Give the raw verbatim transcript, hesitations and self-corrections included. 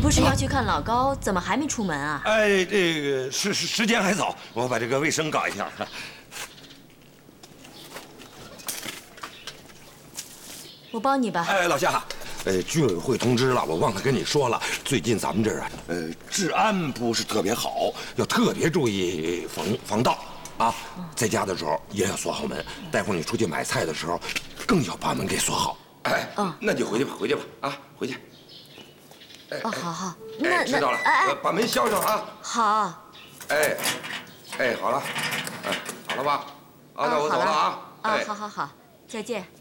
不是要去看老高，怎么还没出门啊？ 哎，这个时时时间还早，我把这个卫生搞一下。 我帮你吧。 哎，老夏，呃，居委会通知了，我忘了跟你说了，最近咱们这儿啊，呃，治安不是特别好，要特别注意防防盗啊。在家的时候也要锁好门，待会儿你出去买菜的时候，更要把门给锁好。哎，嗯，那就回去吧，回去吧，啊，回去。 哦，好好， 那知道了，哎，把门销上啊。 好。 哎，哎，好了，哎，好了吧？啊，那我走了啊。 啊，好好好，再见。